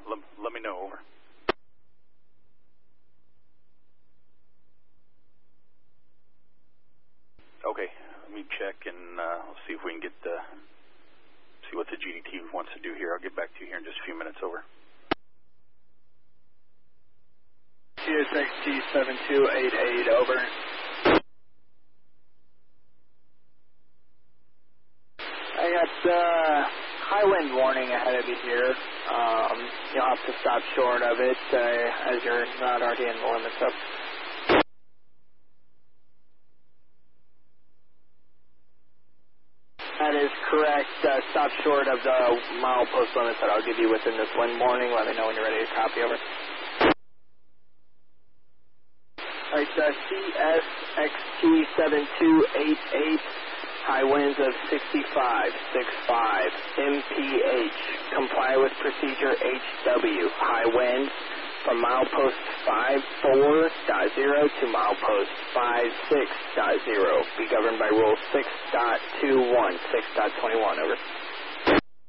let me know, over. Okay, let me check and see if we can get see what the GDT wants to do here. I'll get back to you here in just a few minutes, over. CSXT7288, over. I got high wind warning ahead of you here. You'll have to stop short of it as you're not already in the limits up. That is correct. Stop short of the milepost limits that I'll give you within this wind warning. Let me know when you're ready to copy, over. Alright, CSXT7288, high winds of 65, 65, MPH, comply with procedure HW, high wind from milepost 54.0 to milepost 56.0, be governed by rule 6.21, 6.21, over.